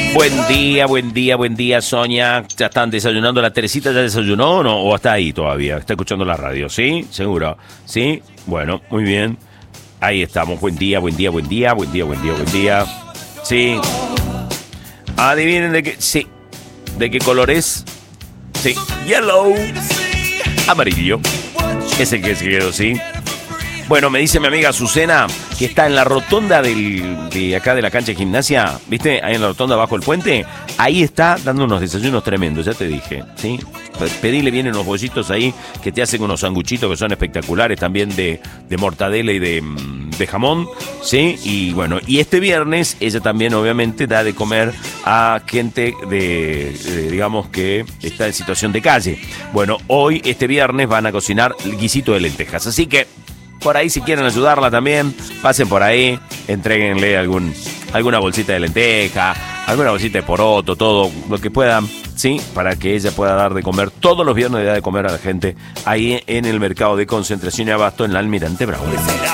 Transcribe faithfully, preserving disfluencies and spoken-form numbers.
Buen día, buen día, buen día, Sonia. ¿Ya están desayunando? ¿La Teresita ya desayunó o no? ¿O está ahí todavía? ¿Está escuchando la radio? ¿Sí? ¿Seguro? ¿Sí? Bueno, muy bien. Ahí estamos. Buen día, buen día, buen día, buen día, buen día, buen día. Sí. Adivinen de qué... Sí. ¿De qué color es? Sí. Yellow. Amarillo. Ese que se quedó, ¿sí? Bueno, me dice mi amiga Azucena que está en la rotonda del, de acá de la cancha de gimnasia, ¿viste? Ahí en la rotonda bajo el puente. Ahí está dando unos desayunos tremendos, ya te dije, ¿sí? Pedile bien unos bollitos ahí que te hacen unos sanguchitos que son espectaculares, también de, de mortadela y de, de jamón, ¿sí? Y bueno, y este viernes ella también obviamente da de comer a gente de, de digamos que está en situación de calle. Bueno, hoy, este viernes, van a cocinar el guisito de lentejas, así que por ahí, si quieren ayudarla también, pasen por ahí, entréguenle algún, alguna bolsita de lenteja, alguna bolsita de poroto, todo lo que puedan, ¿sí? Para que ella pueda dar de comer todos los viernes, de dar de comer a la gente ahí en el mercado de Concentración y Abasto en la Almirante Brown.